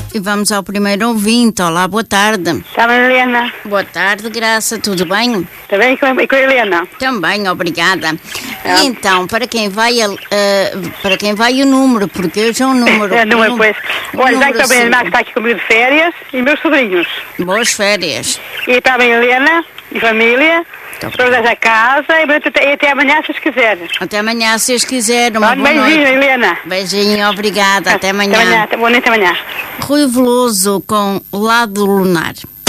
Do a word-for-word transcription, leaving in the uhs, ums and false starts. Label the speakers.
Speaker 1: E vamos ao primeiro ouvinte. Olá, boa tarde.
Speaker 2: Está bem, Helena?
Speaker 1: Boa tarde, Graça, tudo bem?
Speaker 2: Está bem com a, com a Helena?
Speaker 1: Também, obrigada.
Speaker 2: É.
Speaker 1: E então, para quem vai, uh, para quem vai o número, porque hoje é um número...
Speaker 2: É, número, pois.
Speaker 1: um
Speaker 2: Olha, já
Speaker 1: número
Speaker 2: que também a irmã
Speaker 1: cinco.
Speaker 2: que está aqui comigo de férias e meus sobrinhos.
Speaker 1: Boas férias.
Speaker 2: E está bem, Helena e família.
Speaker 1: Tá bem.
Speaker 2: Todas a casa e até, e até amanhã, se os quiserem.
Speaker 1: Até amanhã, se os quiserem. Uma
Speaker 2: Olha,
Speaker 1: boa
Speaker 2: beijinho,
Speaker 1: noite.
Speaker 2: Helena.
Speaker 1: Beijinho, obrigada. Até amanhã.
Speaker 2: Até amanhã. Boa noite, até amanhã.
Speaker 1: Rui Veloso com Lado Lunar.